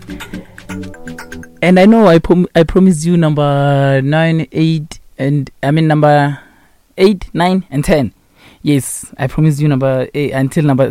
And I know I promised you number 9, 8, and I mean number 8, 9, and 10. Yes, I promised you number 8 until number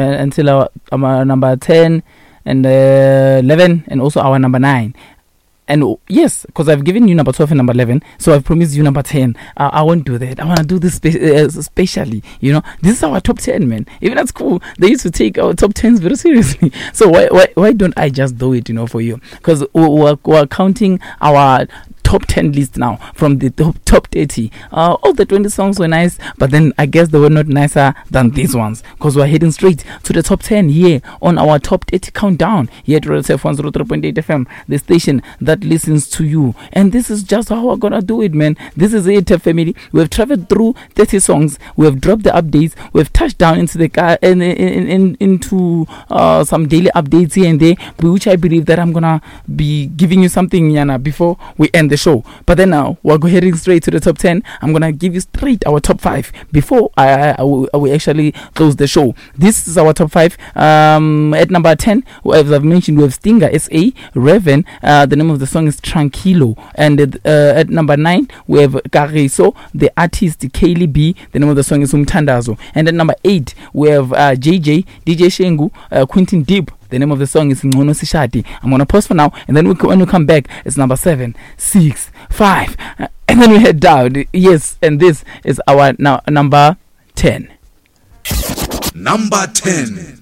10 and 11, and also our number 9. And yes, because I've given you number 12 and number 11, so I've promised you number 10. I won't do that. I want to do this specially. You know, this is our top 10, man. Even at school, they used to take our top 10s very seriously. So why don't I just do it, you know, for you? Because we're counting our top 10 list now from the top 30. All the 20 songs were nice, but then I guess they were not nicer than these ones, because we're heading straight to the top 10 here on our top 30 countdown here at Royal SF 103.8 FM, the station that listens to you. And this is just how we're gonna do it, man. This is it, family. We've traveled through 30 songs, we've dropped the updates, we've touched down into the car and into some daily updates here and there, which I believe that I'm gonna be giving you something, Yana, before we end the show. But then now we're heading straight to the top 10. I'm gonna give you straight our top 5 before I will actually close the show. This is our top 5. At number 10, as I've mentioned, we have Stinger SA, Raven. The name of the song is Tranquilo. And at number 9, we have Kagiso, the artist Kaylee B. The name of the song is Umtandazo. And at number 8, we have DJ Shengu, Quentin Deep. The name of the song is Ngono Sishati. I'm going to pause for now, and then when we come back, it's number 7, 6, 5, and then we head down. Yes, and this is our number 10. Number 10.